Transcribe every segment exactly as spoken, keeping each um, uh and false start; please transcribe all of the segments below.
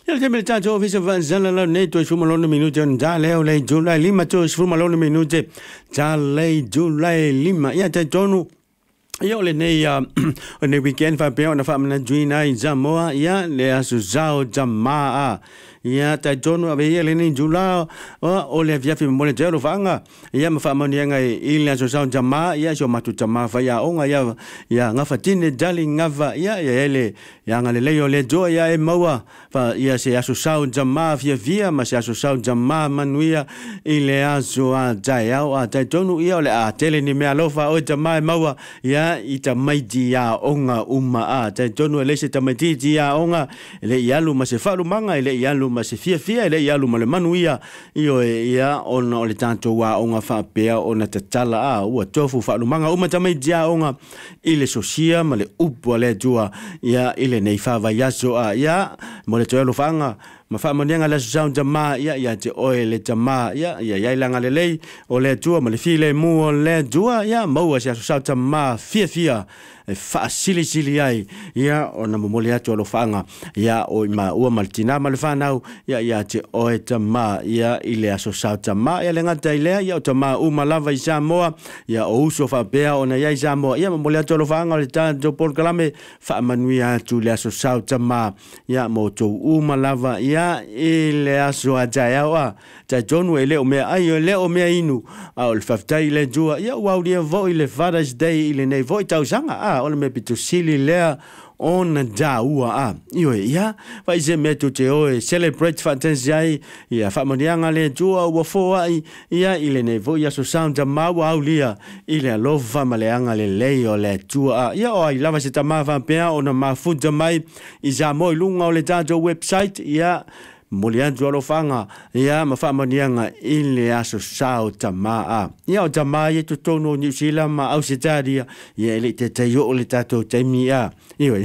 Ya te me tato office van zala la neto su malone minute ja leo le July lima to su malone minute ja le July lima ya te tonu Yo le nei uh, ne weekend fa pe ona fa mna juina i Samoa ya le asu zao jamaa ya ta tonu ave le nei July o le via fi mo le jero fanga ya ma fa mo ni nga i le asu zao jamaa ya so matu jamaa fa ya onga ya ya nga fa tine dali nga va ya ya le ya nga le le yo le jo ya e maua fa ya se asu zao jamaa via via ma se asu zao jamaa manuia i le asu a ja a ta tonu ia le a tele ni me alofa o jamaa maua ya ita maiti ya onga uma a ta tonu le se tamati ya onga le yalu ma se falu manga le yalu ma se fia fia le yalu ma le manuia io ia ona le tanto wa onga fa pea ona tatala a ua tofu falu manga uma tamaiti ya onga ile sosia ma le upo le jua ia ile nei fa va yaso a ia mo le toelo fanga ma fa monianga la sound jama ya ya te oe le jama ya ya ya langa le lei o le tua ma le file mu o le jua ya maua sia sound jama fia fia e fa sili sili ai ya ona mo le atu lo fanga ya o ma o maltina ma le fanau ya ya te oe jama ya ile aso sound jama ya lenga taile ya o jama u malava i Samoa ya o uso fa bea ona ya i Samoa ya mo le atu lo fanga le tanto por kalame fa manuia tu le aso sound jama ya mo to u malava ya ya ile aso ajaya wa ta jonu ele o me ai le o me inu a o fafta ile jua ya wa dia vo ile Father's Day ile nei vo tau sanga a o me pitu sili le on da ua a io ya vai se me tu te o celebrate Father's Day ya fa monianga le jua wa fo ai ya ile nei vo ya so sound ma wa lia ile love family anga le le o le jua ya o i lava se tama va pe ona ma futa mai i za mo lunga o le tato website ya Molian jolo fanga ya ma fa manianga ile aso sao tamaa ya o tamaa ye to tono New Zealand ma Australia ya le te te yo le tato te mia yo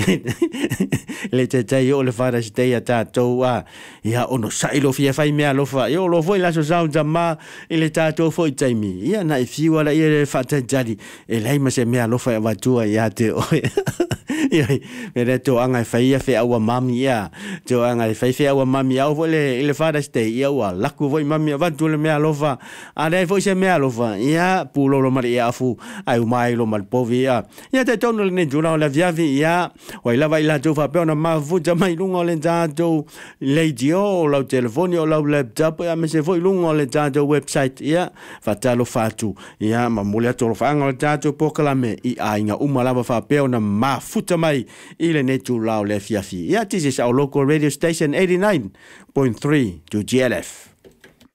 le te te yo le Father's Day tato wa ya ono sailo fia fai mea lo fa yo lo foi la so sao tamaa ile tato foi te mi ya na if you wala ye fa te jadi e lai ma se mea lo fa wa tua ya te o ya me to anga fai fe awa mami ya to anga fai fe awa mami ya vole ile Father's Day ia wa laku voi mami va tu le mea lofa ale foi se mea lofa ia pulo lo mari afu ai mai lo mal povia ia te tonu le juna la viavi ia wa ila vai la jo fa pe na ma fu mai lungo le tato ledio lo telefoni o lo laptop ia me se foi lungo le tato website ia fatalo fatu ia ma mulia to fa ngol tato pokalame i ainga umalava fa pe na ma futa mai ile netu lao le fiafi ia tisi sa local radio station eighty-nine point three to G L F.